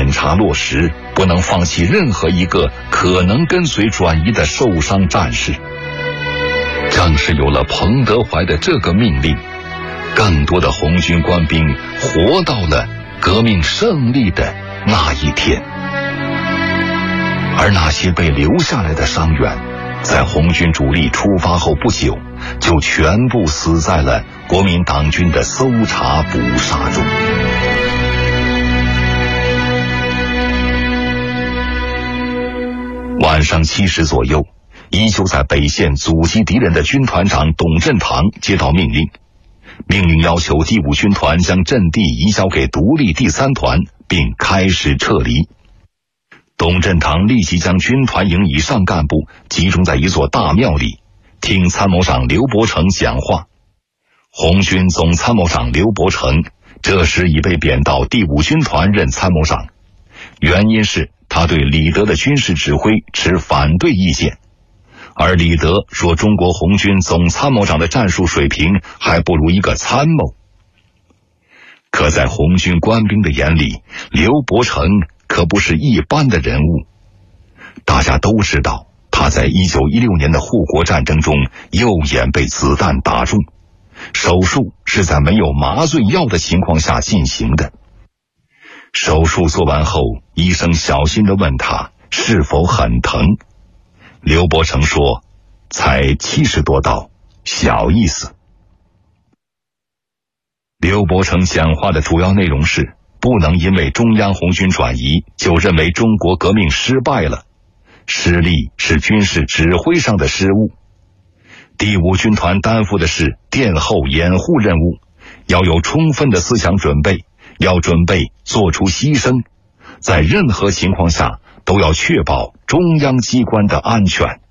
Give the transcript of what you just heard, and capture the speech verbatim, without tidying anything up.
审查落实，不能放弃任何一个可能跟随转移的受伤战士。正是有了彭德怀的这个命令，更多的红军官兵活到了革命胜利的那一天。而那些被留下来的伤员，在红军主力出发后不久，就全部死在了国民党军的搜查捕杀中。晚上七时左右，依旧在北线阻击敌人的军团长董振堂接到命令，命令要求第五军团将阵地移交给独立第三团，并开始撤离。董振堂立即将军团营以上干部集中在一座大庙里，听参谋长刘伯承讲话。红军总参谋长刘伯承这时已被贬到第五军团任参谋长，原因是他对李德的军事指挥持反对意见，而李德说中国红军总参谋长的战术水平还不如一个参谋。可在红军官兵的眼里，刘伯承可不是一般的人物。大家都知道，他在一九一六年的护国战争中右眼被子弹打中，手术是在没有麻醉药的情况下进行的。手术做完后，医生小心地问他是否很疼。刘伯承说，才七十多刀，小意思。刘伯承讲话的主要内容是，不能因为中央红军转移就认为中国革命失败了，失利是军事指挥上的失误。第五军团担负的是殿后掩护任务，要有充分的思想准备，要准备做出牺牲，在任何情况下都要确保中央机关的安全。